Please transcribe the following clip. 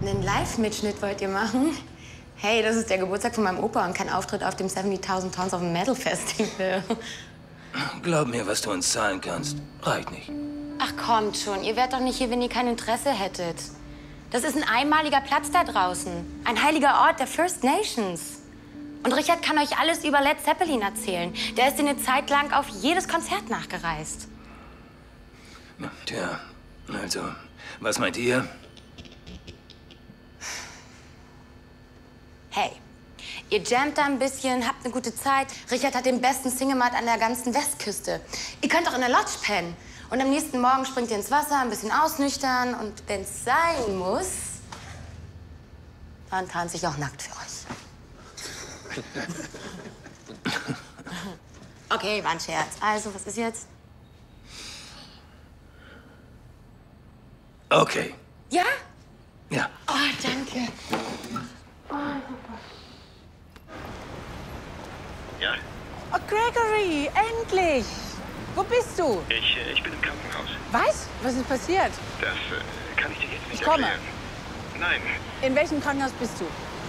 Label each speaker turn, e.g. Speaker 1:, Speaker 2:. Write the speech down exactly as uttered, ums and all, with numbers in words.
Speaker 1: einen Live-Mitschnitt wollt ihr machen? Hey, das ist der Geburtstag von meinem Opa und kein Auftritt auf dem siebzigtausend Tons of Metal Festival.
Speaker 2: Glaub mir, was du uns zahlen kannst. Reicht nicht.
Speaker 1: Ach, kommt schon. Ihr wärt doch nicht hier, wenn ihr kein Interesse hättet. Das ist ein einmaliger Platz da draußen. Ein heiliger Ort der First Nations. Und Richard kann euch alles über Led Zeppelin erzählen. Der ist eine Zeit lang auf jedes Konzert nachgereist.
Speaker 2: Tja, also, was meint ihr?
Speaker 1: Hey, ihr jammt da ein bisschen, habt eine gute Zeit. Richard hat den besten Single-Malt an der ganzen Westküste. Ihr könnt auch in der Lodge pennen. Und am nächsten Morgen springt ihr ins Wasser, ein bisschen ausnüchtern. Und wenn es sein muss, dann tanze ich auch nackt für euch. Okay, war ein Scherz. Also, was ist jetzt?
Speaker 2: Okay.
Speaker 1: Ja?
Speaker 2: Ja.
Speaker 1: Oh, danke. Oh, super.
Speaker 3: Ja?
Speaker 4: Oh, Gregory, endlich! Wo bist du?
Speaker 3: Ich, äh, ich bin im Krankenhaus.
Speaker 4: Was? Was ist passiert?
Speaker 3: Das äh, kann ich dir jetzt nicht
Speaker 4: Ich komme.
Speaker 3: erklären. Nein,
Speaker 4: In welchem Krankenhaus bist du?